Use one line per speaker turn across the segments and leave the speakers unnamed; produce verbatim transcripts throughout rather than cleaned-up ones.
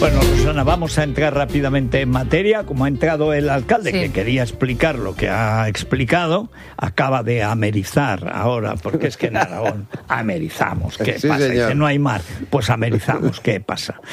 Bueno, Rosana, vamos a entrar rápidamente en materia. Como ha entrado el alcalde,
sí.
que quería explicar lo que ha explicado, acaba de amerizar ahora, porque es que en Aragón amerizamos. ¿Qué
sí,
pasa?
Señor.
Dice, no hay mar. Pues amerizamos. ¿Qué pasa?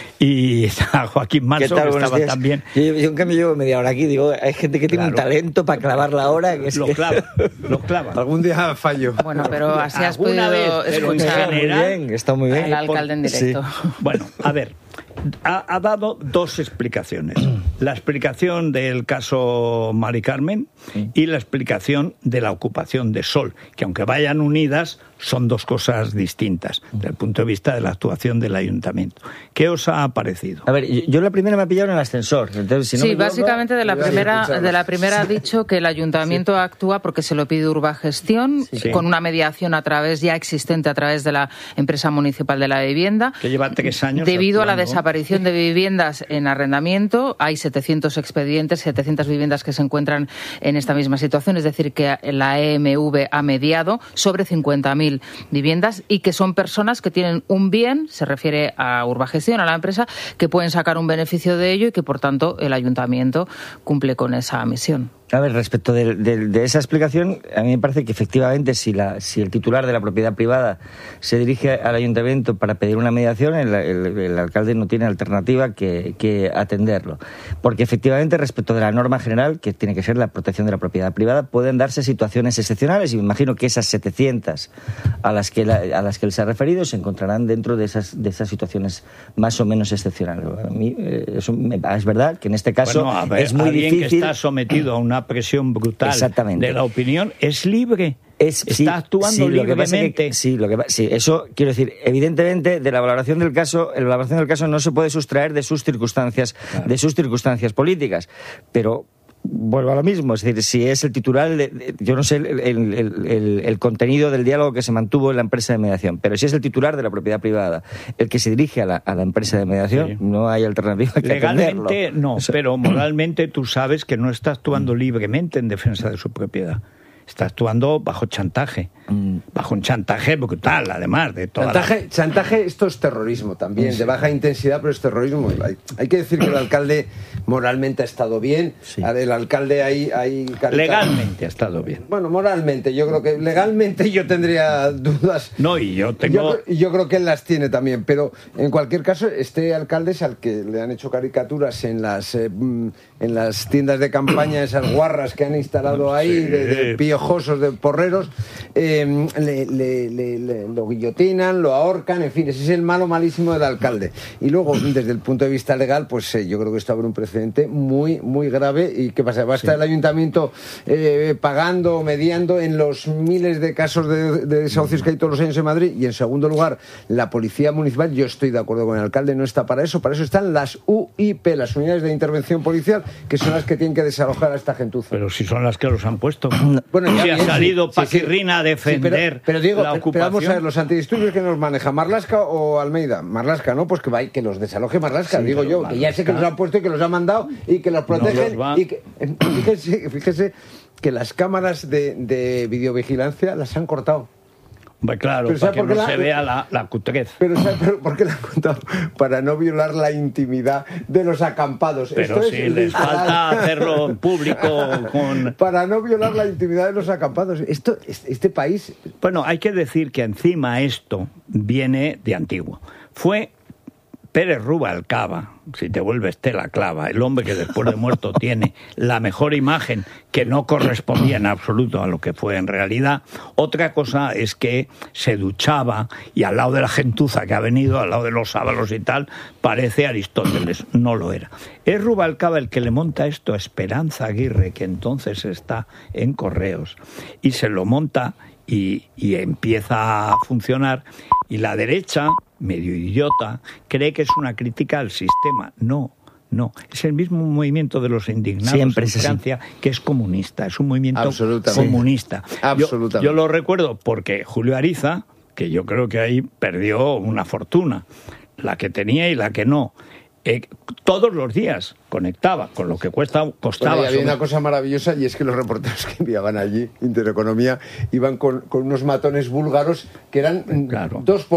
Y está Joaquín Manso, que estaba también...
Yo, yo en cambio llevo media hora aquí, digo, hay gente que tiene
Claro.
un talento para clavar la hora. Que es
Lo
que...
clava, lo clava.
Algún día fallo.
Bueno, pero así has
Alguna
podido
vez, pero en
escuchar
general-
Muy bien, está muy bien.
al alcalde en directo.
Sí.
Bueno, a ver, ha, ha dado dos explicaciones. La explicación del caso Mari Carmen y la explicación de la ocupación de Sol, que aunque vayan unidas, son dos cosas distintas desde el punto de vista de la actuación del ayuntamiento. ¿Qué os ha parecido?
A ver, yo, yo la primera me ha pillado en el ascensor. Entonces, si no
Sí,
me equivoco-
básicamente de la
Iba a
primera
escucharlo.
de la primera ha dicho que el ayuntamiento actúa porque se lo pide Urbagestión,
Sí.
con una mediación a través ya existente a través de la empresa municipal de la vivienda.
Que lleva tres años
Debido a la
actuando.
desaparición de viviendas en arrendamiento, hay setecientos expedientes, setecientas viviendas que se encuentran en esta misma situación, es decir, que la E M V ha mediado sobre cincuenta mil viviendas y que son personas que tienen un bien, se refiere a Urbagestión, a la empresa, que pueden sacar un beneficio de ello y que, por tanto, el ayuntamiento cumple con esa misión.
A ver, respecto de, de- de esa explicación, a mí me parece que efectivamente si, la, si el titular de la propiedad privada se dirige al ayuntamiento para pedir una mediación, el, el- el alcalde no tiene alternativa que, que atenderlo. Porque efectivamente, respecto de la norma general, que tiene que ser la protección de la propiedad privada, pueden darse situaciones excepcionales y me imagino que esas setecientas a las que, la- a las que él se ha referido se encontrarán dentro de esas, de esas situaciones más o menos excepcionales. A mí, eh, eso me- es verdad que en este caso
Bueno, a ver,
es muy
alguien
difícil.
que está sometido a una presión brutal
Exactamente.
de la opinión es libre.
Es,
está
sí,
actuando
sí, lo que pasa
libremente.
que- sí, lo que pa- sí, eso quiero decir, evidentemente de la valoración del caso, la valoración del caso no se puede sustraer de sus circunstancias,
Claro.
de sus circunstancias políticas, pero vuelvo a lo mismo, es decir, si es el titular, de- de- yo no sé el, el- el- el- el contenido del diálogo que se mantuvo en la empresa de mediación, pero si es el titular de la propiedad privada el que se dirige a la, a la empresa de mediación,
Sí.
no hay alternativa que
Legalmente
atenderlo.
no,
Eso-
pero moralmente tú sabes que no está actuando libremente en defensa de su propiedad. Está actuando bajo chantaje,
Mm.
bajo un chantaje brutal, además de toda la-
Chantaje, chantaje, esto es terrorismo también, de baja intensidad, pero es terrorismo. Hay, hay que decir que el alcalde moralmente ha estado bien.
Sí.
El alcalde ahí... ahí
Legalmente ha estado bien.
Bueno, moralmente, yo creo que legalmente yo tendría dudas.
No, y yo
Yo,
tengo...
creo- y yo creo que él las tiene también, pero en cualquier caso, este alcalde es al que le han hecho caricaturas en las eh, mm, en las tiendas de campaña, esas guarras que han instalado ahí,
Sí.
de, de piojosos, de porreros, eh, le, le- le- le- lo guillotinan, lo ahorcan, en fin, ese es el malo malísimo del alcalde. Y luego, desde el punto de vista legal, pues eh, yo creo que esto abre un precedente muy, muy grave. ¿Y qué pasa? ¿Va a estar el ayuntamiento eh, pagando o mediando en los miles de casos de, de desahucios que hay todos los años en Madrid? Y en segundo lugar, la policía municipal, yo estoy de acuerdo con el alcalde, no está para eso, para eso están las U I P, las unidades de intervención policial, que son las que tienen que desalojar a esta gentuza.
Pero si son las que los han puesto.
Bueno, ya
si ha
bien,
salido
sí, sí, sí.
Paquirrina a
Sí,
defender
pero, pero digo,
la
pero- pero
ocupación.
vamos a ver, los antidisturbios que nos maneja, ¿Marlaska o Almeida? Marlaska, ¿no? Pues que, va, que los desaloje Marlaska,
Sí,
digo
pero
yo, que ya sé que los
Marlaska-
han puesto y que los han mandado y que los protegen.
los va-
y que, eh, fíjese, fíjese que las cámaras de, de videovigilancia las han cortado.
Pues claro,
Pero
para
¿sabe
que
por qué
no
la-
se vea la, la cutrez.
Pero ¿sabe por- por qué la han contado? Para no violar la intimidad de los acampados.
Pero
Esto
si
es
les
literal.
falta hacerlo en público con...
Para no violar la intimidad de los acampados. Esto, este, este país...
Bueno, hay que decir que encima esto viene de antiguo. Fue Pérez Rubalcaba, si te vuelves tela clava, el hombre que después de muerto tiene la mejor imagen, que no correspondía en absoluto a lo que fue en realidad. Otra cosa es que se duchaba y al lado de la gentuza que ha venido, al lado de los sábalos y tal, parece Aristóteles. No lo era. Es Rubalcaba el que le monta esto a Esperanza Aguirre, que entonces está en Correos, y se lo monta y, y empieza a funcionar, y la derecha, medio idiota, cree que es una crítica al sistema. No, no, es el mismo movimiento de los indignados
Siempre
en
es así.
Francia, que es comunista, es un movimiento
Absolutamente.
comunista.
Absolutamente.
Yo, yo lo recuerdo porque Julio Ariza, que yo creo que ahí perdió una fortuna, la que tenía y la que no, eh, todos los días conectaba con lo que cuesta, costaba.
Bueno, y había
sobre-
una cosa maravillosa, y es que los reporteros que enviaban allí, Intereconomía, iban con, con unos matones búlgaros que eran mm,
Claro.
dos por dos.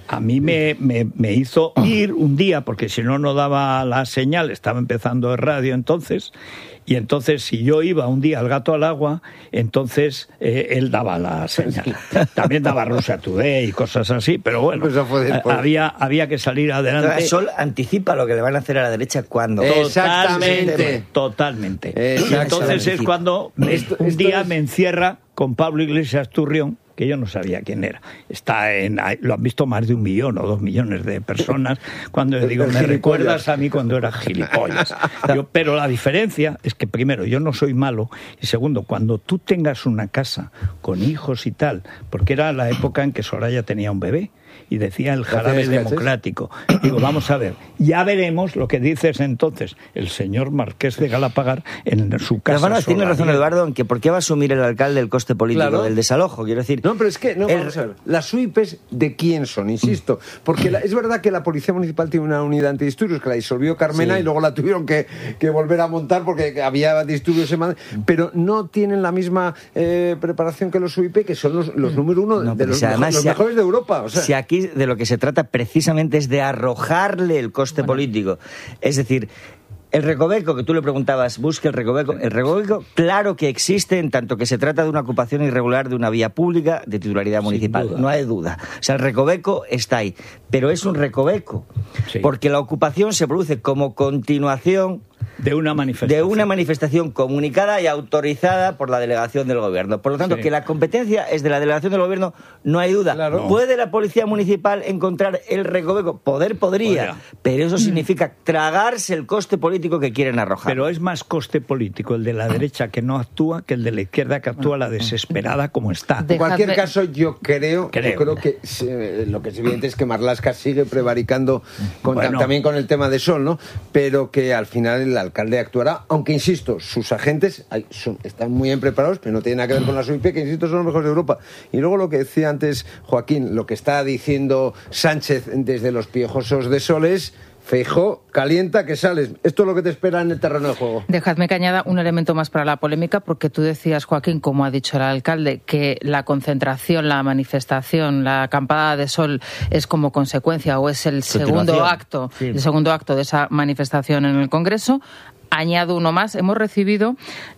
A mí me, me, me hizo ir un día, porque si no, no daba la señal, estaba empezando el radio entonces, y entonces si yo iba un día al Gato al Agua, entonces eh, él daba la señal. También daba Russia Today y cosas así, pero bueno,
Eso fue después.
había, había que salir adelante.
El Sol anticipa lo que le van a hacer a la derecha cuando...
Exactamente.
Totalmente.
Exactamente.
Entonces es cuando me-
Esto-
un
esto
día
es-
me encierra con Pablo Iglesias Turrión, que yo no sabía quién era. Está en, lo han visto más de un millón o dos millones de personas. Cuando yo digo,
El
me
gilipollas.
recuerdas a mí cuando era gilipollas. Yo, pero la diferencia es que, primero, yo no soy malo, y segundo, cuando tú tengas una casa con hijos y tal, porque era la época en que Soraya tenía un bebé, y decía el jarabe
Gracias,
democrático. Digo, vamos a ver, ya veremos lo que dices entonces el señor Marqués de Galapagar en su casa.
Pero bueno, tiene
solar.
razón Eduardo en que ¿por qué va a asumir el alcalde el coste político
Claro.
del desalojo? Quiero decir...
No, pero es que, no,
el-
vamos a ver, las U I Pes de quién son, insisto, porque la- es verdad que la Policía Municipal tiene una unidad antidisturbios que la disolvió Carmena
Sí.
y luego la tuvieron que, que volver a montar porque había disturbios en Madrid, pero no tienen la misma eh, preparación que los U I P, que son los, los número uno
No,
de
pero
los,
si además
mejo- los
si a-
mejores de Europa. O sea,
Si aquí de lo que se trata precisamente es de arrojarle el coste político. Es decir, el recoveco, que tú le preguntabas, busque el recoveco. El recoveco, claro que existe, en tanto que se trata de una ocupación irregular de una vía pública de titularidad municipal.
duda.
No hay duda. O sea, el recoveco está ahí. Pero es un recoveco.
Sí.
Porque la ocupación se produce como continuación
De una manifestación.
de una manifestación comunicada y autorizada por la delegación del gobierno. Por lo tanto,
Sí.
que la competencia es de la delegación del gobierno, no hay duda.
Claro.
¿Puede la policía municipal encontrar el recoveco? Poder podría,
Podría.
pero eso significa tragarse el coste político que quieren arrojar.
Pero es más coste político el de la derecha que no actúa que el de la izquierda que actúa la desesperada como está.
De-
en cualquier
Dejadme-
caso, yo creo,
Creo.
yo creo que eh, lo que es evidente es que Marlaska sigue prevaricando con-
Bueno.
también con el tema de Sol, ¿no? Pero que al final el alcalde actuará, aunque insisto, sus agentes hay- son- están muy bien preparados, pero no tiene nada que ver con la S U I P, que insisto son los mejores de Europa. Y luego lo que decía antes Joaquín, lo que está diciendo Sánchez desde los piojosos de Sol es: Feijóo, calienta que sales. Esto es lo que te espera en el terreno de juego.
Dejadme que añada un elemento más para la polémica, porque tú decías, Joaquín, como ha dicho el alcalde, que la concentración, la manifestación, la acampada de Sol es como consecuencia o es el segundo
Continuación.
acto,
Sí.
el segundo acto de esa manifestación en el Congreso. Añado uno más, hemos recibido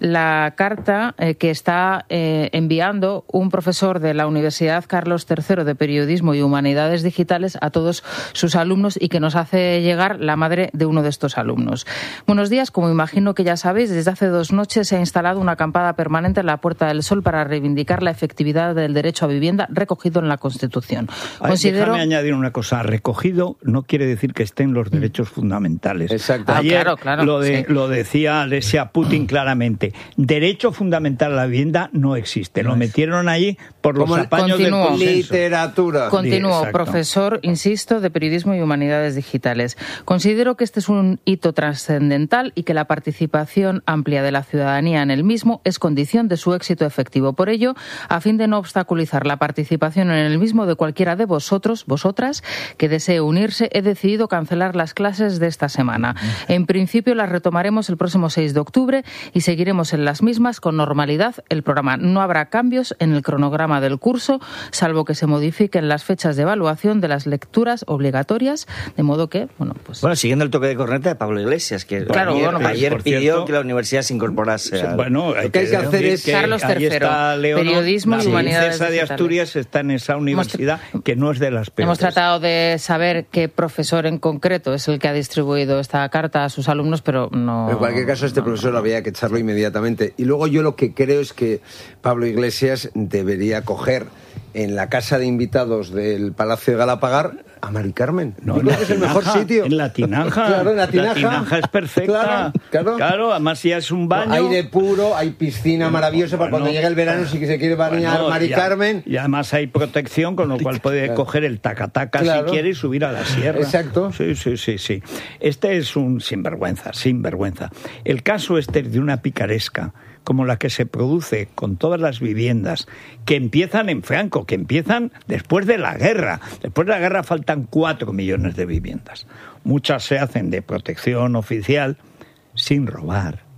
la carta eh, que está eh, enviando un profesor de la Universidad Carlos tercero de Periodismo y Humanidades Digitales a todos sus alumnos y que nos hace llegar la madre de uno de estos alumnos. Buenos días, como imagino que ya sabéis, desde hace dos noches se ha instalado una acampada permanente en la Puerta del Sol para reivindicar la efectividad del derecho a vivienda recogido en la Constitución.
Ay,
Considero...
Déjame añadir una cosa. Recogido no quiere decir que estén los derechos fundamentales.
Exacto.
Ah,
Ayer
claro, claro,
lo, de,
sí.
lo decía Alessia Putin claramente. Derecho fundamental a la vivienda no existe. Lo metieron allí por los
Como el-
apaños del
Continúo.
consenso.
Literatura.
Continúo,
Exacto.
profesor, insisto, de Periodismo y Humanidades Digitales. Considero que este es un hito trascendental y que la participación amplia de la ciudadanía en el mismo es condición de su éxito efectivo. Por ello, a fin de no obstaculizar la participación en el mismo de cualquiera de vosotros, vosotras, que desee unirse, he decidido cancelar las clases de esta semana. En principio las retomaremos el próximo seis de octubre y seguiremos en las mismas con normalidad el programa. No habrá cambios en el cronograma del curso, salvo que se modifiquen las fechas de evaluación de las lecturas obligatorias, de modo que, bueno, pues...
Bueno, siguiendo el toque de corneta de Pablo Iglesias, que
Claro,
ayer,
bueno, pues,
ayer
por
pidió
cierto,
que la universidad se incorporase al...
Bueno,
Lo que hay que hacer
decir
es-
que
Carlos
ahí
tercero,
está Leonor,
Periodismo
la
y Humanidades
princesa de
Digitales.
Asturias está en esa universidad que no es de las peores.
Hemos tratado de saber qué profesor en concreto es el que ha distribuido esta carta a sus alumnos, pero no...
En cualquier caso, este
no,
profesor
no.
había que echarlo inmediatamente. Y luego yo lo que creo es que Pablo Iglesias debería coger en la casa de invitados del Palacio de Galapagar a Mari Carmen.
No,
Yo
en
creo
la
que es el mejor
tinaja,
sitio.
En la tinaja.
Claro, en la tinaja.
tinaja es perfecta.
Claro, claro.
además ya es un baño.
Aire puro, hay piscina maravillosa para
Bueno,
cuando llegue el verano si que se quiere bañar
Bueno,
Mari
y a-
Carmen.
Y además hay protección, con lo cual puede
Claro.
coger el tacataca
Claro.
si quiere y subir a la sierra.
Exacto.
Sí, sí, sí, sí. Este es un sinvergüenza, sinvergüenza. El caso este es de una picaresca como la que se produce con todas las viviendas que empiezan en Franco, que empiezan después de la guerra. Después de la guerra faltan cuatro millones de viviendas. Muchas se hacen de protección oficial sin robar,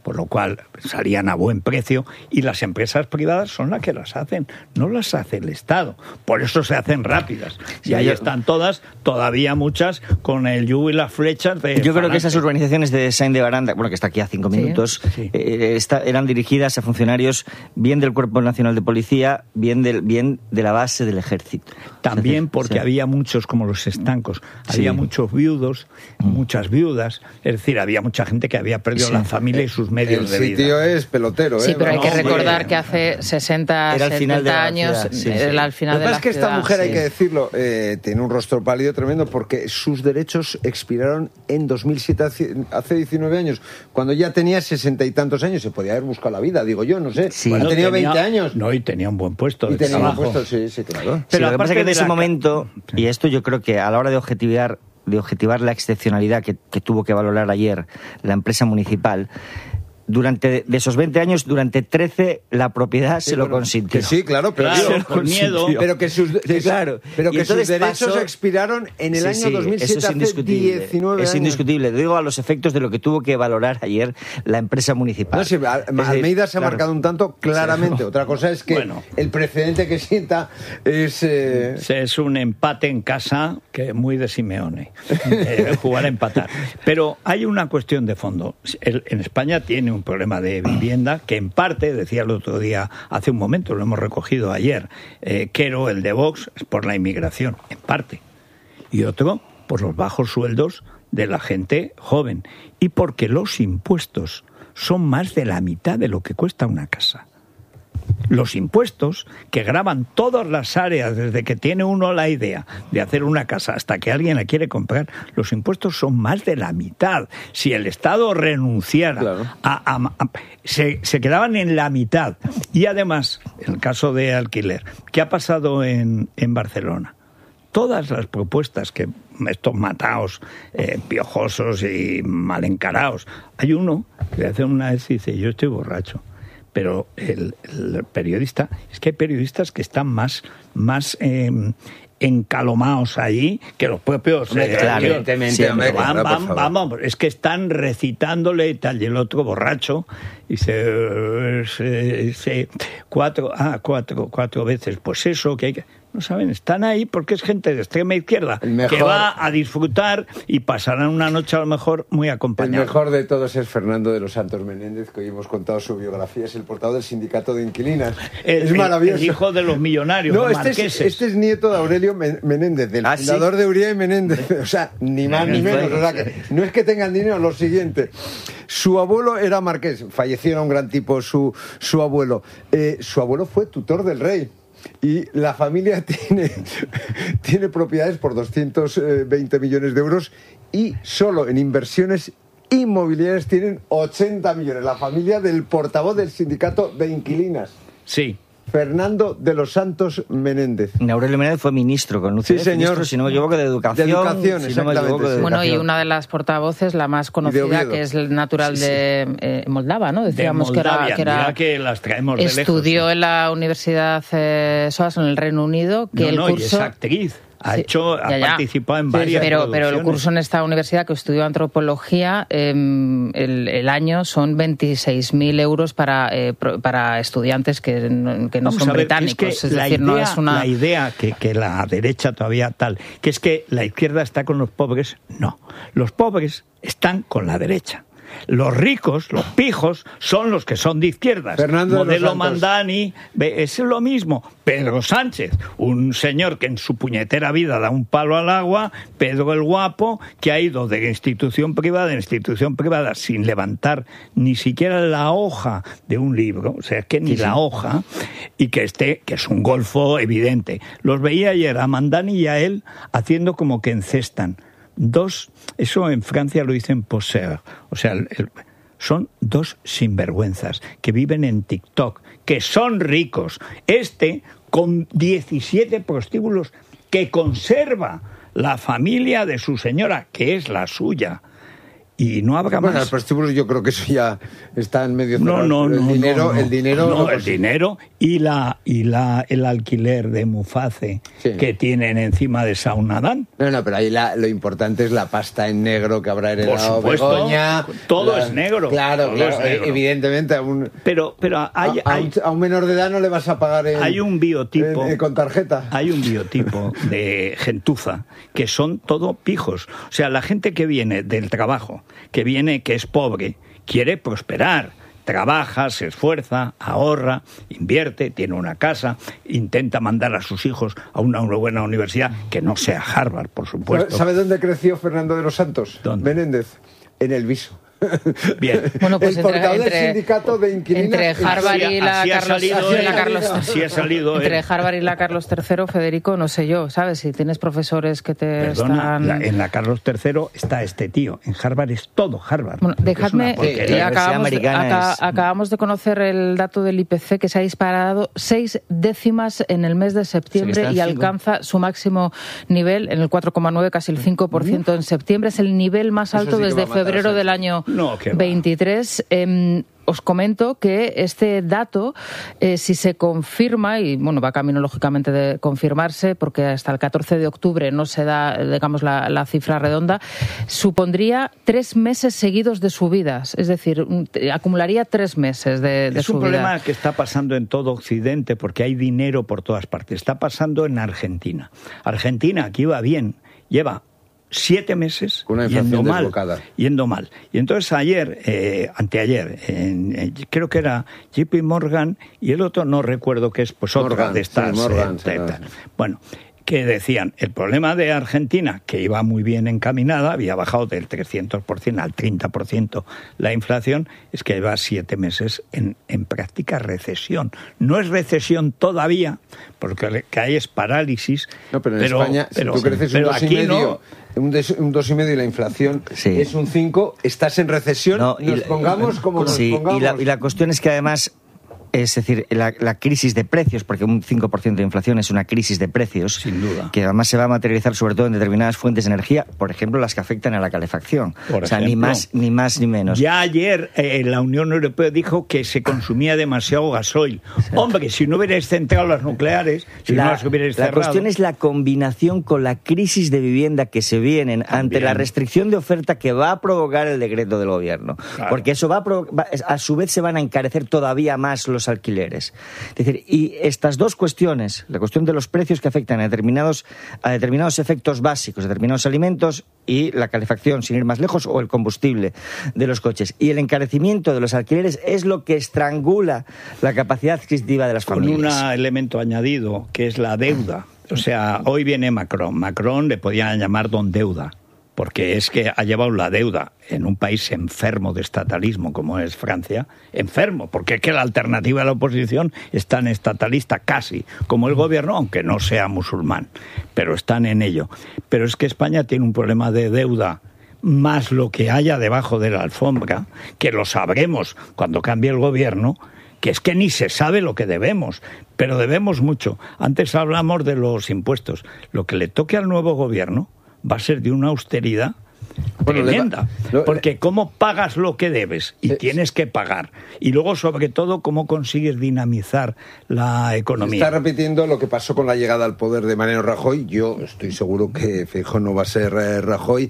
por lo cual salían a buen precio, y las empresas privadas son las que las hacen, no las hace el Estado. Por eso se hacen rápidas. Y ahí están todas, todavía muchas, con el yugo y las flechas de...
Yo creo que esas urbanizaciones de Saint de Baranda, bueno, que está aquí a cinco minutos, sí. Sí. Eh, está, eran dirigidas a funcionarios bien del Cuerpo Nacional de Policía, bien, del, bien de la base del Ejército.
También porque sí. había muchos, como los estancos, sí. había muchos viudos, mm. muchas viudas, es decir, había mucha gente que había perdido sí. la familia y sus medios
el
de vida.
El sitio es pelotero, ¿eh?
Sí, pero hay
no,
que recordar
sí.
que hace sesenta, setenta años,
ciudad, sí,
era al final de la ciudad.
Lo que pasa es que esta mujer,
sí.
hay que decirlo, eh, tiene un rostro pálido tremendo, porque sus derechos expiraron en dos mil siete, hace diecinueve años, cuando ya tenía sesenta y tantos años. Se podía haber buscado la vida, digo yo, no sé.
Sí.
Bueno, ha tenido tenía, veinte años.
No, y tenía un buen puesto de
y tenía
trabajo.
un puesto, sí, sí, claro.
Sí, pero lo que pasa es que en ese la... momento, y esto yo creo que a la hora de objetivar, de objetivar la excepcionalidad que, que tuvo que valorar ayer la empresa municipal, durante de esos veinte años, durante trece la propiedad sí, se bueno, lo consintió.
Sí, claro, pero
claro,
digo,
con miedo.
Pero que sus,
sí, claro.
pero que sus derechos
pasó,
expiraron en el
sí,
año
sí,
dos mil siete,
eso es indiscutible,
hace diecinueve
es
años.
indiscutible. Digo a los efectos de lo que tuvo que valorar ayer la empresa municipal.
No, sí, Almeida se ha claro. marcado un tanto claramente. Sí, no. Otra cosa es que bueno, el precedente que sienta es... Eh...
Es un empate en casa que es muy de Simeone, eh, jugar a empatar. Pero hay una cuestión de fondo. El, en España tiene un problema de vivienda que en parte, decía el otro día, hace un momento, lo hemos recogido ayer, eh, Quero, el de Vox, es por la inmigración, en parte. Y otro, por los bajos sueldos de la gente joven. Y porque los impuestos son más de la mitad de lo que cuesta una casa. Los impuestos que gravan todas las áreas, desde que tiene uno la idea de hacer una casa hasta que alguien la quiere comprar, los impuestos son más de la mitad. Si el Estado renunciara claro. a, a, a se, se quedaban en la mitad. Y además, en el caso de alquiler, ¿qué ha pasado en, en Barcelona? Todas las propuestas que estos mataos, eh, piojosos y mal encarados, hay uno que hace una vez y dice, yo estoy borracho. Pero el, el periodista, es que hay periodistas que están más, más eh, encalomados allí que los propios...
Hombre,
eh,
claro, evidentemente,
sí,
hombre,
van,
claro,
van, vamos, es que están recitándole y tal, y el otro borracho, y se, se, se cuatro, ah, cuatro, cuatro veces, pues eso, que hay que... No saben, están ahí porque es gente de extrema izquierda mejor, que va a disfrutar y pasarán una noche a lo mejor muy acompañada.
El mejor de todos es Fernando de los Santos Menéndez, que hoy hemos contado su biografía, es el portavoz del sindicato de inquilinas.
El,
es maravilloso.
El hijo de los millonarios,
no,
los
este
marqueses.
Es, este es nieto de Aurelio Menéndez, del
¿Ah,
fundador
sí?
de Uría y Menéndez. O sea, ni más ni menos. O sea, que no es que tengan dinero, lo siguiente. Su abuelo era marqués, falleció, era un gran tipo su, su abuelo. Eh, su abuelo fue tutor del rey. Y la familia tiene, tiene propiedades por doscientos veinte millones de euros y solo en inversiones inmobiliarias tienen ochenta millones. La familia del portavoz del sindicato de inquilinas.
Sí.
Fernando de los Santos Menéndez.
Aurelio Menéndez fue ministro con Lucía,
sí, señor.
Ministro, si no me equivoco, de Educación.
De Educación,
si
exactamente.
No me equivoco, de educación.
Bueno, y una de las portavoces, la más conocida, que es el natural sí, sí. de eh, Moldava, ¿no? Decíamos
de Moldavia,
que era... Que, era,
que las traemos de
estudió
lejos,
en la Universidad eh, S O A S en el Reino Unido, que
no,
el
no,
curso...
y es actriz. Ha,
sí,
hecho,
ya, ya.
ha participado en varias
sí, pero,
producciones.
pero el curso en esta universidad que estudió antropología, eh, el, el año son veintiséis mil euros para, eh, para estudiantes que no, que no son
ver,
británicos.
Es, que
es
la
decir,
idea,
no es una...
La idea que, que la derecha todavía tal, que es que la izquierda está con los pobres, no. Los pobres están con la derecha. Los ricos, los pijos, son los que son de izquierdas.
Fernando
Modelo
de
Mandani, es lo mismo. Pedro Sánchez, un señor que en su puñetera vida da un palo al agua. Pedro el Guapo, que ha ido de institución privada en institución privada sin levantar ni siquiera la hoja de un libro, o sea, que ni sí, la sí. hoja, y que esté, que es un golfo evidente. Los veía ayer a Mandani y a él haciendo como que encestan. Dos, eso en Francia lo dicen poser, o sea, el, el, son dos sinvergüenzas que viven en TikTok, que son ricos. Este con diecisiete prostíbulos que conserva la familia de su señora, que es la suya, y no habrá
bueno,
más.
el prostíbulo yo creo que eso ya está en medio.
No, no,
el
no,
dinero,
no, no.
el dinero,
no,
no,
el dinero y la y la el alquiler de Muface
sí.
que tienen encima de Saunadán.
No, no, pero ahí la, lo importante es la pasta en negro que habrá heredado
Por supuesto,
Begoña.
todo
la,
es negro.
Claro,
todo
claro,
es negro.
evidentemente a un
Pero pero hay,
a, a,
hay
un, a un menor de edad no le vas a pagar en,
hay un biotipo
en, en, con tarjeta.
Hay un biotipo de gentuza que son todo pijos. O sea, la gente que viene del trabajo, que viene que es pobre, quiere prosperar, trabaja, se esfuerza, ahorra, invierte, tiene una casa, intenta mandar a sus hijos a una buena universidad, que no sea Harvard, por supuesto.
¿Sabe dónde creció Fernando de los Santos?
¿Dónde?
Menéndez, en el Viso.
Bien.
Bueno, pues
el
entre,
portavoz
entre,
del sindicato de inquilinos.
entre Harvard y la
así ha
Carlos,
salido
así
él,
la Carlos
así ha salido
entre
él.
Harvard y la Carlos tercero, Federico, no sé yo, ¿sabes? Si tienes profesores que te
Perdona,
están...
la, en la Carlos tercero está este tío. En Harvard es todo Harvard.
Bueno, dejadme,
Es una porquería.
eh, acabamos, de, acá,
es...
acabamos de conocer el dato del I P C que se ha disparado seis décimas en el mes de septiembre y alcanza su máximo nivel en el cuatro coma nueve, casi el cinco por ciento en septiembre. Es el nivel más alto
sí
desde febrero del año
no,
veintitrés. Eh, os comento que este dato, eh, si se confirma, y bueno, va camino lógicamente de confirmarse, porque hasta el catorce de octubre no se da, digamos, la, la cifra redonda, supondría tres meses seguidos de subidas, es decir, acumularía tres meses de, de
es un
subida.
problema que está pasando en todo Occidente, porque hay dinero por todas partes. Está pasando en Argentina. Argentina, aquí va bien, lleva siete meses
una
yendo mal,
desbocada.
yendo mal. Y entonces ayer, eh, anteayer, en, en, creo que era J P Morgan y el otro no recuerdo qué es, pues otra
Morgan,
de estas.
Sí, Morgan,
eh, de, de, bueno, que decían, el problema de Argentina, que iba muy bien encaminada, había bajado del trescientos por ciento al treinta por ciento la inflación, es que lleva siete meses en, en práctica recesión. No es recesión todavía, porque lo que hay es parálisis.
No, pero en
pero,
España,
pero,
si tú creces un
pero
dos y
aquí
medio,
no.
un, des, un dos y medio y la inflación sí. es un cinco, estás en recesión, no, nos la, pongamos como
sí,
nos pongamos.
Y la, y la cuestión es que además... Es decir, la, la crisis de precios, porque un cinco por ciento de inflación es una crisis de precios,
sin duda,
que además se va a materializar sobre todo en determinadas fuentes de energía, por ejemplo, las que afectan a la calefacción.
Por
o sea,
ejemplo,
ni más ni más ni menos.
Ya ayer eh, la Unión Europea dijo que se consumía demasiado gasoil. Sí. Hombre, si no hubierais centrado las nucleares, si
la,
no las hubierais cerrado...
La cuestión es la combinación con la crisis de vivienda que se vienen También. ante la restricción de oferta que va a provocar el decreto del gobierno. Claro. Porque eso va a, va, a su vez se van a encarecer todavía más los alquileres. Es decir, y estas dos cuestiones, la cuestión de los precios que afectan a determinados, a determinados efectos básicos, determinados alimentos y la calefacción, sin ir más lejos, o el combustible de los coches, y el encarecimiento de los alquileres es lo que estrangula la capacidad adquisitiva de las familias.
Con un elemento añadido, que es la deuda. O sea, hoy viene Macron. Macron le podían llamar don deuda, porque es que ha llevado la deuda en un país enfermo de estatalismo como es Francia, enfermo, porque es que la alternativa de la oposición es tan estatalista casi como el gobierno, aunque no sea musulmán, pero están en ello. Pero es que España tiene un problema de deuda, más lo que haya debajo de la alfombra, que lo sabremos cuando cambie el gobierno, que es que ni se sabe lo que debemos, pero debemos mucho. Antes hablamos de los impuestos. Lo que le toque al nuevo gobierno va a ser de una austeridad bueno, tremenda, va, lo, porque cómo pagas lo que debes y eh, tienes que pagar, y luego sobre todo cómo consigues dinamizar la economía.
Está repitiendo lo que pasó con la llegada al poder de Mariano Rajoy. Yo estoy seguro que Feijóo no va a ser eh, Rajoy.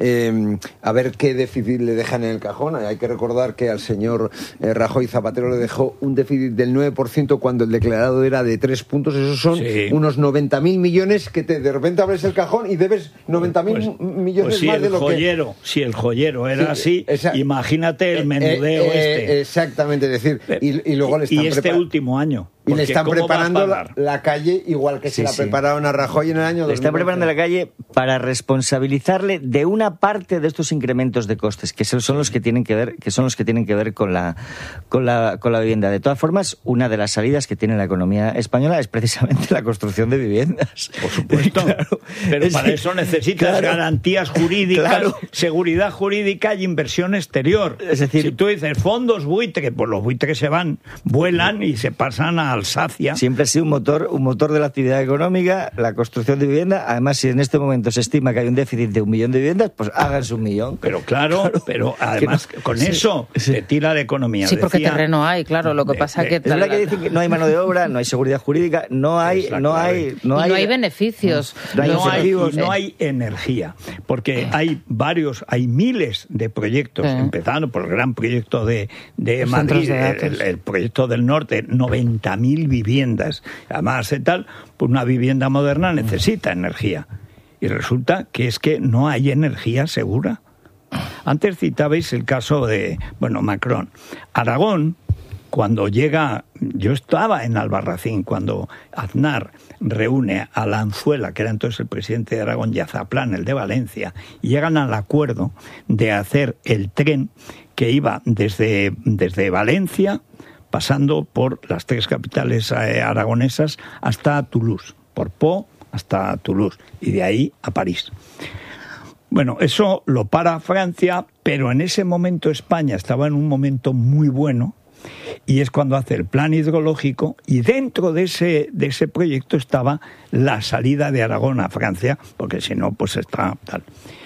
Eh, a ver qué déficit le dejan en el cajón. Hay que recordar que al señor eh, Rajoy Zapatero le dejó un déficit del nueve por ciento cuando el declarado era de tres puntos. Esos son sí. unos noventa mil millones que te, de repente abres el cajón y debes noventa mil pues, millones
pues sí,
más de lo
joyero,
que...
Si el joyero era
sí,
así,
esa...
imagínate el menudeo
eh, eh,
este.
Exactamente, es decir, y, y luego le están
Y este
prepar...
último año.
Y le están preparando la, la calle igual que sí, se la sí. prepararon a Rajoy en el año dos mil once.
Le están preparando la calle para responsabilizarle de una parte de estos incrementos de costes, que son los que tienen que ver, que son los que tienen que ver con la, con la, con la vivienda. De todas formas, una de las salidas que tiene la economía española es precisamente la construcción de viviendas.
Por supuesto. Claro. Pero es para eso necesitas claro. garantías jurídicas, claro. seguridad jurídica y inversión exterior.
Es decir,
si tú dices fondos buitre, pues los buitres se van, vuelan y se pasan a Alsacia.
Siempre ha sido un motor, un motor de la actividad económica, la construcción de vivienda. Además, si en este momento se estima que hay un déficit de un millón de viviendas, pues háganse un millón.
Pero claro, claro pero además no, con sí, eso sí. se tira la economía.
Sí, porque
Decía,
terreno hay, claro. Lo que
de,
pasa
de,
que...
Es verdad que dicen que no hay mano de obra, no hay seguridad jurídica, no hay... No hay, no,
y
hay,
no hay beneficios.
No, no, no, hay, y no hay energía, porque hay varios, hay miles de proyectos, sí. empezando por el gran proyecto de, de Madrid, de el, el proyecto del norte, noventa mil viviendas. Además, y tal, pues una vivienda moderna necesita energía. Y resulta que es que no hay energía segura. Antes citabais el caso de, bueno, Macron. Aragón, cuando llega, yo estaba en Albarracín, cuando Aznar reúne a Lanzuela, que era entonces el presidente de Aragón, y a Zaplán, el de Valencia, y llegan al acuerdo de hacer el tren que iba desde, desde Valencia, pasando por las tres capitales eh, aragonesas hasta Toulouse, por Pau hasta Toulouse, y de ahí a París. Bueno, eso lo para Francia, pero en ese momento España estaba en un momento muy bueno, y es cuando hace el plan hidrológico, y dentro de ese, de ese proyecto estaba la salida de Aragón a Francia, porque si no, pues está tal.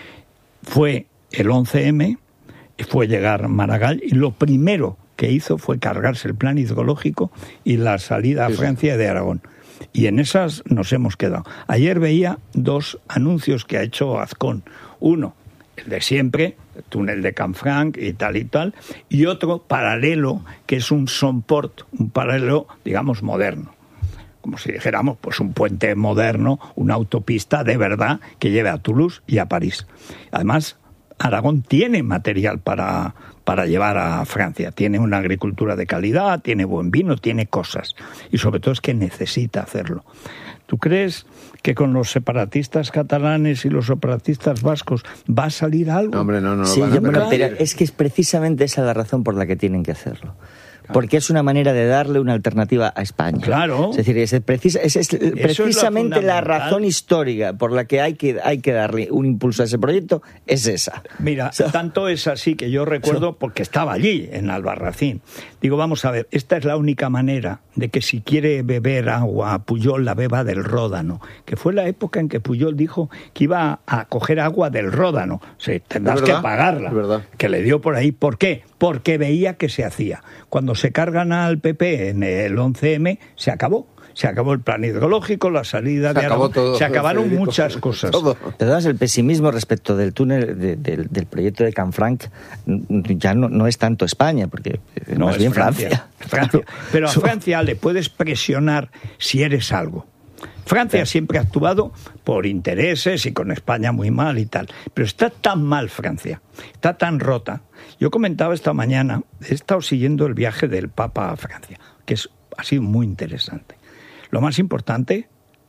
Fue el once eme, fue llegar Maragall, y lo primero que hizo fue cargarse el plan hidrológico y la salida a Francia de Aragón. Y en esas nos hemos quedado. Ayer veía dos anuncios que ha hecho Azcón. Uno, el de siempre, el túnel de Canfranc y tal y tal, y otro paralelo, que es un Sonport, un paralelo, digamos, moderno. Como si dijéramos, pues un puente moderno, una autopista de verdad que lleve a Toulouse y a París. Además, Aragón tiene material para, para llevar a Francia. Tiene una agricultura de calidad, tiene buen vino, tiene cosas. Y sobre todo es que necesita hacerlo. ¿Tú crees que con los separatistas catalanes y los separatistas vascos va a salir algo?
No, hombre, no, no.
Sí, yo, pero, pero es que es precisamente esa la razón por la que tienen que hacerlo. Porque es una manera de darle una alternativa a España.
Claro.
Es decir, es, precis, es, es precisamente es la razón histórica por la que hay, que hay que darle un impulso a ese proyecto, es esa.
Mira, o sea, tanto es así que yo recuerdo, porque estaba allí, en Albarracín. Digo, vamos a ver, esta es la única manera de que si quiere beber agua, Pujol la beba del Ródano, que fue la época en que Pujol dijo que iba a coger agua del Ródano. O sea, tendrás que pagarla. Que le dio por ahí. ¿Por qué? Porque veía que se hacía. Cuando se cargan al P P en el once eme, se acabó. Se acabó el plan hidrológico, la salida
se
de
acabó
Aragón,
todo,
se acabaron
Federico,
muchas cosas.
Todo.
De todas, el pesimismo respecto del túnel, de, de, del proyecto de Canfranc, ya no, no es tanto España, porque
no,
más
es
bien
Francia. Francia. Francia. Pero a Francia le puedes presionar si eres algo. Francia claro. siempre ha actuado por intereses y con España muy mal y tal. Pero está tan mal Francia, está tan rota. Yo comentaba esta mañana, he estado siguiendo el viaje del Papa a Francia, que es, ha sido muy interesante. Lo más importante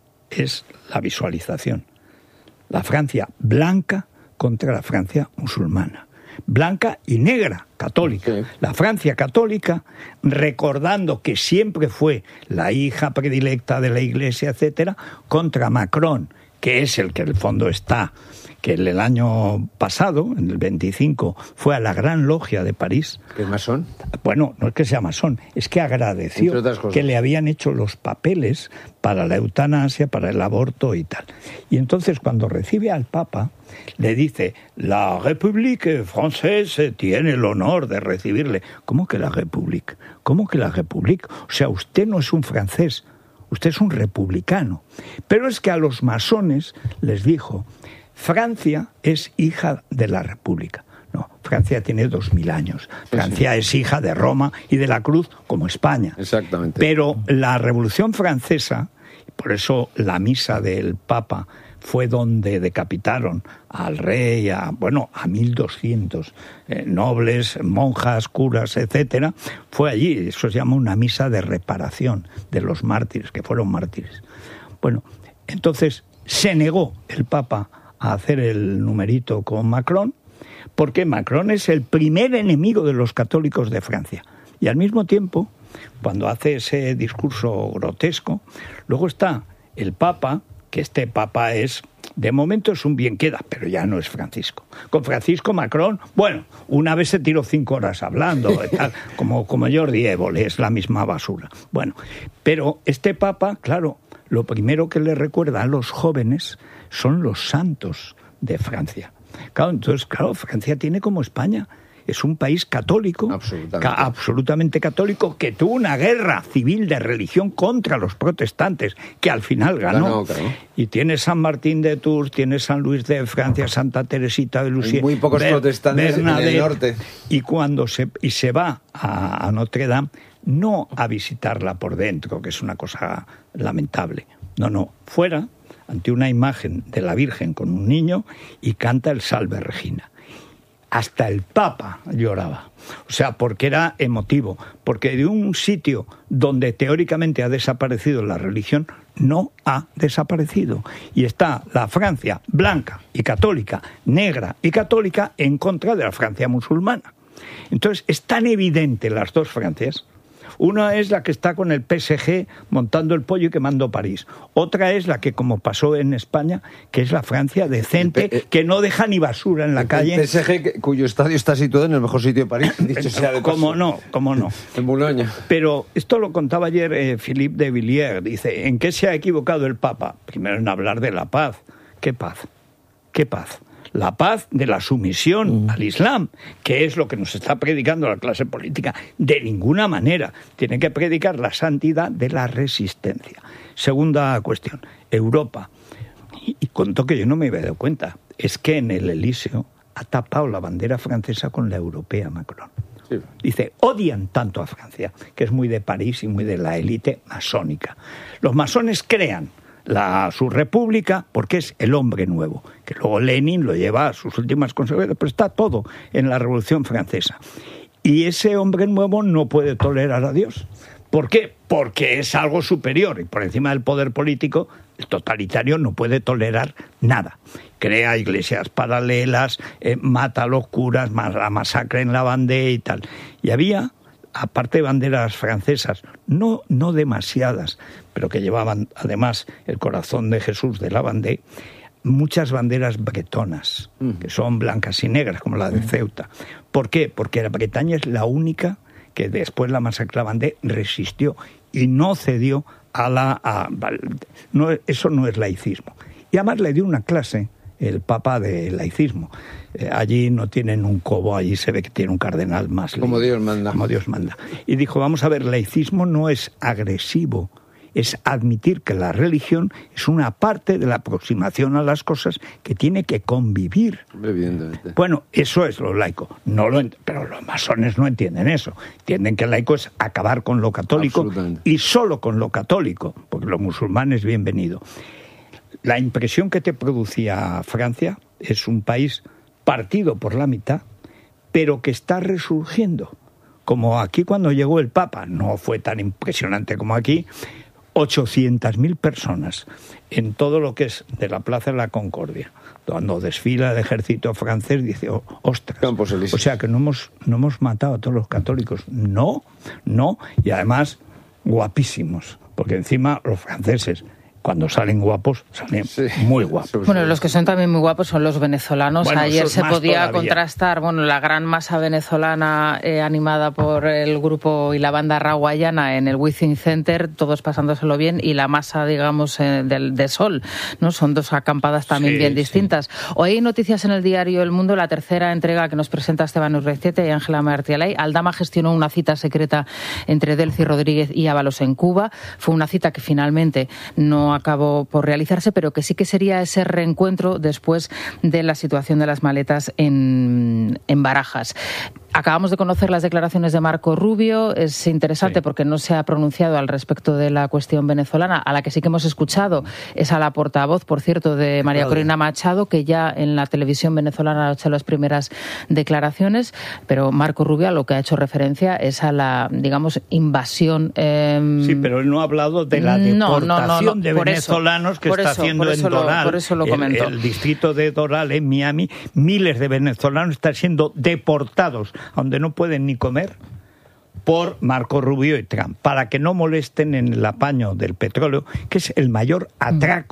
es la visualización. La Francia blanca contra la Francia musulmana. Blanca y negra, católica. Sí. La Francia católica, recordando que siempre fue la hija predilecta de la Iglesia, etcétera, contra Macron, que es el que en el fondo está, que el año pasado, en el veinticinco, fue a la Gran Logia de París.
¿Qué es masón?
Bueno, no es que sea masón, es que agradeció que le habían hecho los papeles para la eutanasia, para el aborto y tal. Y entonces cuando recibe al Papa, le dice, la République française tiene el honor de recibirle. ¿Cómo que la République? ¿Cómo que la République? O sea, usted no es un francés, usted es un republicano. Pero es que a los masones les dijo, Francia es hija de la República. No, Francia tiene dos mil años. Francia sí, sí. es hija de Roma y de la Cruz, como España.
Exactamente.
Pero la Revolución Francesa, por eso la misa del Papa fue donde decapitaron al rey, a, bueno, a mil doscientos eh, nobles, monjas, curas, etcétera. Fue allí, eso se llama una misa de reparación de los mártires, que fueron mártires. Bueno, entonces se negó el Papa a hacer el numerito con Macron, porque Macron es el primer enemigo de los católicos de Francia. Y al mismo tiempo, cuando hace ese discurso grotesco, luego está el Papa, que este Papa es De momento es un bien queda, pero ya no es Francisco. Con Francisco Macron, bueno, una vez se tiró cinco horas hablando, tal, como, como Jordi Évole, es la misma basura. Bueno, pero este Papa, claro, lo primero que le recuerda a los jóvenes son los santos de Francia. Claro, entonces, claro, Francia tiene como España. Es un país católico,
absolutamente.
Ca- absolutamente católico, que tuvo una guerra civil de religión contra los protestantes, que al final ganó.
Ganó, claro.
Y tiene San Martín de Tours, tiene San Luis de Francia, Santa Teresita de Lisieux.
Hay muy pocos
Ber-
protestantes en el norte.
Y cuando se, y se va a, a Notre Dame, no a visitarla por dentro, que es una cosa lamentable. No, no, fuera, ante una imagen de la Virgen con un niño, y canta el Salve Regina. Hasta el Papa lloraba. O sea, porque era emotivo. Porque de un sitio donde teóricamente ha desaparecido la religión, no ha desaparecido. Y está la Francia blanca y católica, negra y católica, en contra de la Francia musulmana. Entonces, es tan evidente las dos Francias. Una es la que está con el P S G montando el pollo y quemando París. Otra es la que, como pasó en España, que es la Francia decente,
P-
que no deja ni basura en la
el
calle.
P S G, que- cuyo estadio está situado en el mejor sitio de París, dicho sea de paso.
¿Cómo no? ¿Cómo no?
En Boulogne.
Pero esto lo contaba ayer eh, Philippe de Villiers. Dice, ¿en qué se ha equivocado el Papa? Primero en hablar de la paz. ¿Qué paz? ¿Qué paz? La paz de la sumisión mm. al Islam, que es lo que nos está predicando la clase política. De ninguna manera. Tiene que predicar la santidad de la resistencia. Segunda cuestión. Europa. Y, y contó que yo no me había dado cuenta. Es que en el Elíseo ha tapado la bandera francesa con la europea Macron. Sí. Dice, odian tanto a Francia, que es muy de París y muy de la élite masónica. Los masones crean La, su república, porque es el hombre nuevo, que luego Lenin lo lleva a sus últimas consecuencias, pero está todo en la Revolución Francesa. Y ese hombre nuevo no puede tolerar a Dios. ¿Por qué? Porque es algo superior, y por encima del poder político, el totalitario no puede tolerar nada. Crea iglesias paralelas, eh, mata a los curas, la masacre en la Vendée y tal. Y había, aparte de banderas francesas, no, no demasiadas, pero que llevaban además el corazón de Jesús de la Vendée, muchas banderas bretonas, que son blancas y negras, como la de Ceuta. ¿Por qué? Porque la Bretaña es la única que después de la masacre de la Vendée resistió y no cedió a la... A, no, eso no es laicismo. Y además le dio una clase el Papa de laicismo. Eh, allí no tienen un cobo, allí se ve que tiene un cardenal más.
Como Dios manda.
Como Dios manda. Y dijo, vamos a ver, laicismo no es agresivo, es admitir que la religión es una parte de la aproximación a las cosas que tiene que convivir.
Evidentemente.
Bueno, eso es lo laico. No lo ent- pero los masones no entienden eso. Entienden que el laico es acabar con lo católico y solo con lo católico, porque lo musulmán es bienvenido. La impresión que te producía Francia es un país partido por la mitad, pero que está resurgiendo. Como aquí cuando llegó el Papa, no fue tan impresionante como aquí, ochocientas mil personas en todo lo que es de la Plaza de la Concordia. Cuando desfila el ejército francés, dice, oh, ostras,
Campos Elíseos.
O sea que no hemos, no hemos matado a todos los católicos. No, no, y además guapísimos, porque encima los franceses, cuando salen guapos, salen sí. muy guapos.
Bueno, los que son también muy guapos son los venezolanos.
Bueno,
ayer se podía
todavía.
contrastar, bueno, la gran masa venezolana eh, animada por el grupo y la banda raguayana en el Withing Center, todos pasándoselo bien, y la masa, digamos, eh, del de Sol, ¿no? Son dos acampadas también
sí,
bien
sí.
distintas. Hoy hay noticias en el diario El Mundo, la tercera entrega que nos presenta Esteban Urrestieta y Ángela Martialay. Aldama gestionó una cita secreta entre Delcy Rodríguez y Ábalos en Cuba. Fue una cita que finalmente no acabó por realizarse, pero que sí que sería ese reencuentro después de la situación de las maletas en, en Barajas. Acabamos de conocer las declaraciones de Marco Rubio. Es interesante sí. porque no se ha pronunciado al respecto de la cuestión venezolana. A la que sí que hemos escuchado es a la portavoz, por cierto, de María Corina Machado, que ya en la televisión venezolana ha hecho las primeras declaraciones, pero Marco Rubio a lo que ha hecho referencia es a la, digamos, invasión. Eh...
Sí, pero él no ha hablado de la deportación no, no, no, no, de venezolanos eso, que está
eso,
haciendo en Doral.
Lo, por eso lo comento.
El, el distrito de Doral, en Miami, miles de venezolanos están siendo deportados donde no pueden ni comer por Marco Rubio y Trump, para que no molesten en el apaño del petróleo, que es el mayor atraco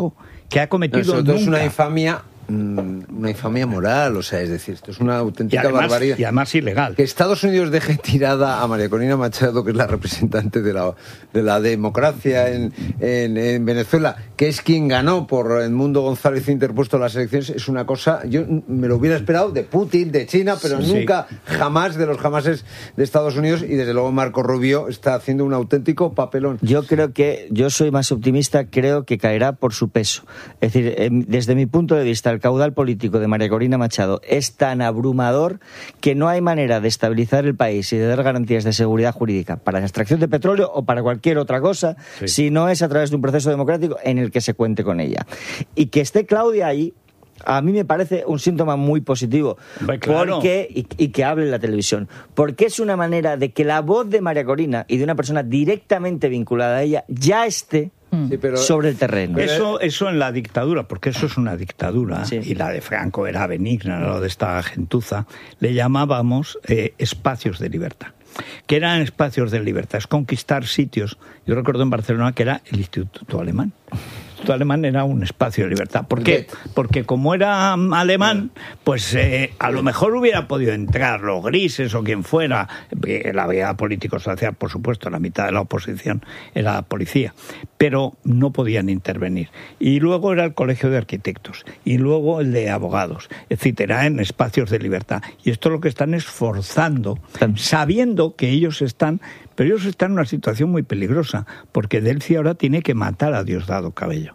que ha cometido
no,
nunca.
Es una infamia, una infamia moral, o sea, es decir, esto es una auténtica
y además,
barbaridad.
Y además ilegal.
Que Estados Unidos deje tirada a María Corina Machado, que es la representante de la, de la democracia en, en, en Venezuela, que es quien ganó por Edmundo González interpuesto las elecciones, es una cosa, yo me lo hubiera esperado de Putin, de China, pero sí, nunca, jamás de los jamases de Estados Unidos, y desde luego Marco Rubio está haciendo un auténtico papelón.
Yo creo que, yo soy más optimista, creo que caerá por su peso. Es decir, desde mi punto de vista, el caudal político de María Corina Machado es tan abrumador que no hay manera de estabilizar el país y de dar garantías de seguridad jurídica para la extracción de petróleo o para cualquier otra cosa, sí, si no es a través de un proceso democrático en el que se cuente con ella. Y que esté Claudia ahí, a mí me parece un síntoma muy positivo. Claro. Porque, y, y que hable en la televisión, porque es una manera de que la voz de María Corina y de una persona directamente vinculada a ella ya esté sí, pero, sobre el terreno.
Eso, eso en la dictadura, porque eso es una dictadura, sí, y la de Franco era benigna, lo de esta gentuza, le llamábamos eh, espacios de libertad. ¿Qué eran espacios de libertad? Es conquistar sitios. Yo recuerdo en Barcelona que era el Instituto Alemán. El Instituto Alemán era un espacio de libertad. ¿Por qué? Porque como era alemán, pues eh, a lo mejor hubiera podido entrar los grises o quien fuera. La vía político-social, por supuesto, la mitad de la oposición era policía. Pero no podían intervenir. Y luego era el Colegio de Arquitectos. Y luego el de Abogados. Etcétera, en espacios de libertad. Y esto lo que están es forzando, sabiendo que ellos están... Pero ellos están en una situación muy peligrosa, porque Delcy ahora tiene que matar a Diosdado Cabello.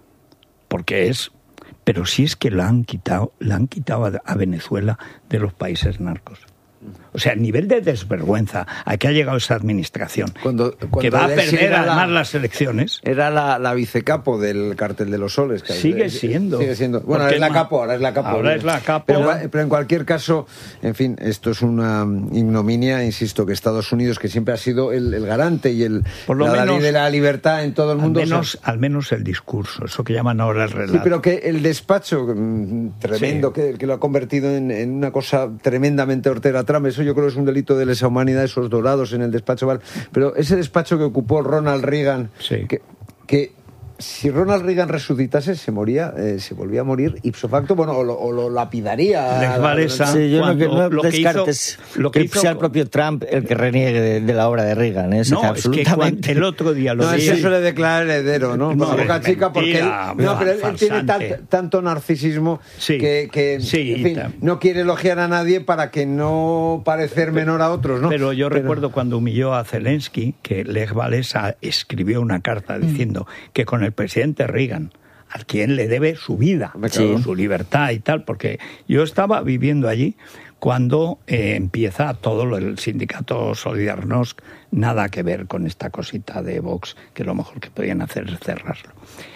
Porque es... Pero si es que la han quitado, la han quitado a Venezuela de los países narcos. O sea, el nivel de desvergüenza a que ha llegado esa administración,
cuando, cuando
que va a perder además la, las elecciones.
Era la, la vicecapo del Cártel de los Soles. Que
sigue siendo.
Sigue siendo. Bueno, es la capo, ahora es la capo.
Ahora es la capo.
Pero, pero en cualquier caso, en fin, esto es una ignominia, insisto, que Estados Unidos, que siempre ha sido el, el garante y el
Por lo
la
menos,
ley de la libertad en todo el mundo.
Al menos,
o sea,
al menos el discurso, eso que llaman ahora el relato.
Sí, pero que el despacho tremendo, sí, que, que lo ha convertido en, en una cosa tremendamente hortera trama, eso yo creo que es un delito de lesa humanidad, esos dorados en el despacho, ¿vale? Pero ese despacho que ocupó Ronald Reagan,
sí,
que, que si Ronald Reagan resucitase, se moría, eh, se volvía a morir ipso facto, bueno, o lo, o lo lapidaría.
Les Valesa,
sí, yo no, no
lo
descartes
que hizo, lo que,
que
hizo,
sea el propio Trump el que reniegue de, de la obra de Reagan. ¿eh?
No, es que cuando, el otro día lo
no,
vi.
Eso suele declarar heredero, ¿no?
No,
Boca chica, porque él, no, pero él, él tiene tan, tanto narcisismo, sí, que, que
sí,
en fin, no quiere elogiar a nadie para que no parecer menor a otros, ¿no?
Pero yo
pero...
recuerdo cuando humilló a Zelensky, que Lech Walesa escribió una carta diciendo mm. que con el presidente Reagan, a quien le debe su vida, sí, su libertad y tal, porque yo estaba viviendo allí cuando eh, empieza todo lo, el sindicato Solidarnosc, nada que ver con esta cosita de Vox, que lo mejor que podían hacer es cerrarlo.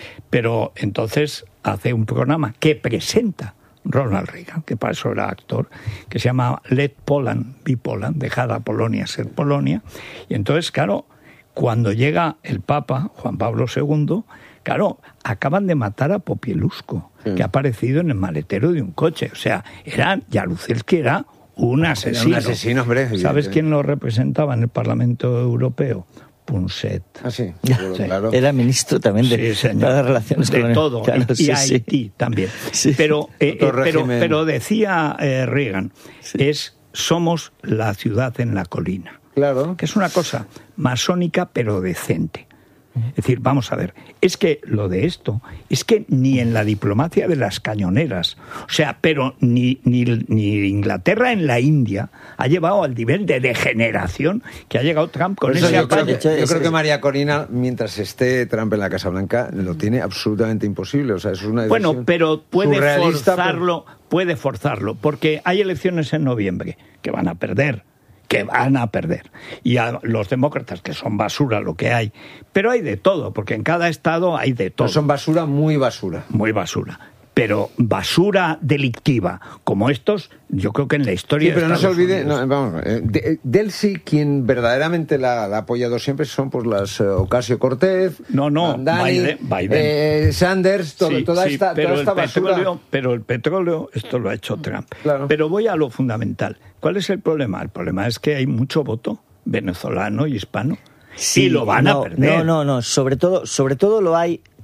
Pero entonces hace un programa que presenta Ronald Reagan, que para eso era actor, que se llama Let Poland be Poland, dejad a Polonia ser Polonia, y entonces, claro, cuando llega el Papa, Juan Pablo segundo, claro, acaban de matar a Popielusco, sí, que ha aparecido en el maletero de un coche. O sea, era, Jaruzelski era un asesino.
Era un asesino, hombre.
¿Sabes quién lo representaba en el Parlamento Europeo? Punset.
Ah, sí.
sí. Claro. Era ministro también de,
sí,
de las relaciones
de
con
todo.
Claro,
y
sí,
Haití
sí.
también.
Sí.
Pero, eh, eh, pero, pero decía eh, Reagan, sí, es somos la ciudad en la colina.
Claro.
Que es una cosa masónica pero decente. Es decir, vamos a ver, es que lo de esto, es que ni en la diplomacia de las cañoneras, o sea, pero ni, ni, ni Inglaterra en la India ha llevado al nivel de degeneración que ha llegado Trump con ese
yo creo,
apaño.
que, yo creo que María Corina, mientras esté Trump en la Casa Blanca, lo tiene absolutamente imposible. O sea, es una
bueno, pero puede forzarlo,
pero...
puede forzarlo, porque hay elecciones en noviembre que van a perder. que van a perder. Y a los demócratas, que son basura lo que hay, pero hay de todo, porque en cada estado hay de todo.
No son basura, muy basura.
Muy basura. Pero basura delictiva, como estos, yo creo que en la historia...
Sí, pero
de
no se olvide,
Unidos...
no, vamos, eh, de, Delcy, quien verdaderamente la, la ha apoyado siempre son pues las eh, Ocasio-Cortez,
no, no,
Mandani,
Biden, Biden.
Eh, Sanders, todo,
sí,
toda,
sí,
esta,
pero
toda esta
el
basura.
Petróleo, pero el petróleo, esto lo ha hecho Trump.
Claro.
Pero voy a lo fundamental. ¿Cuál es el problema? El problema es que hay mucho voto venezolano y hispano.
Sí,
y lo van
no,
a perder.
No, no, no. Sobre todo, sobre todo lo hay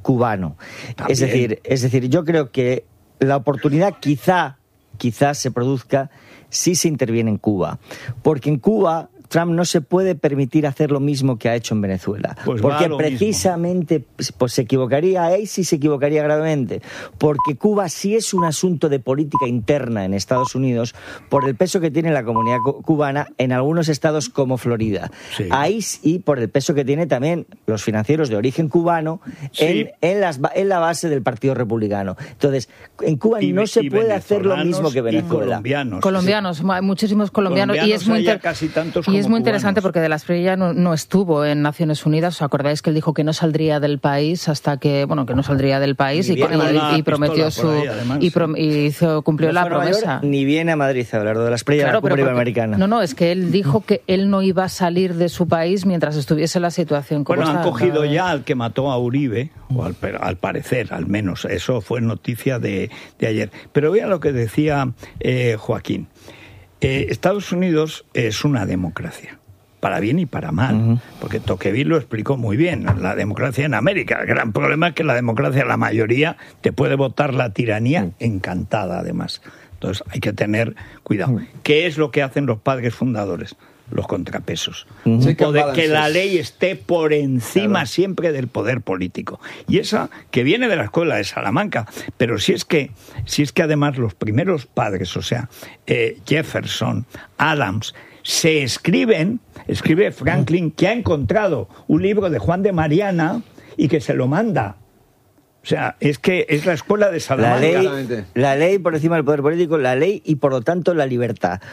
cubano.
También.
Es decir, es decir, yo creo que la oportunidad quizá, quizá se produzca si se interviene en Cuba, porque en Cuba Trump no se puede permitir hacer lo mismo que ha hecho en Venezuela,
pues
porque precisamente pues, se equivocaría, ahí sí se equivocaría gravemente, porque Cuba sí es un asunto de política interna en Estados Unidos por el peso que tiene la comunidad cubana en algunos estados como Florida. Sí. Ahí sí, por el peso que tiene también los financieros de origen cubano sí. en, en, las, en la base del Partido Republicano. Entonces, en Cuba y, no se puede hacer lo mismo que Venezuela.
Colombianos, colombianos sí. muchísimos colombianos, colombianos y es muy inter...
casi tantos
y es muy interesante
cubanos.
Porque De la Espriella no, no estuvo en Naciones Unidas. ¿Os acordáis que él dijo que no saldría del país hasta que, bueno, que no saldría del país y, y, y, y prometió su ahí, además, y, prom, y hizo, cumplió no la promesa?
Mayor, ni viene a Madrid a hablar de La Espriella, claro, la cumbre iberoamericana.
No, no, es que él dijo que él no iba a salir de su país mientras estuviese la situación como
Bueno,
está.
han cogido ya al que mató a Uribe, o al, al parecer, al menos, eso fue noticia de, de ayer. Pero vean lo que decía eh, Joaquín. Eh, Estados Unidos es una democracia, para bien y para mal, uh-huh. porque Tocqueville lo explicó muy bien, la democracia en América. El gran problema es que la democracia, la mayoría, te puede votar la tiranía uh-huh. encantada, además. Entonces hay que tener cuidado. Uh-huh. ¿Qué es lo que hacen los padres fundadores? Los contrapesos. Uh-huh. Un poder, que la ley esté por encima claro. siempre del poder político. Y esa que viene de la escuela de Salamanca. Pero si es que, si es que además los primeros padres, o sea, eh, Jefferson, Adams, se escriben, escribe Franklin, que ha encontrado un libro de Juan de Mariana y que se lo manda. O sea, es que es la escuela de Salamanca.
La ley, la ley por encima del poder político, la ley y por lo tanto la libertad.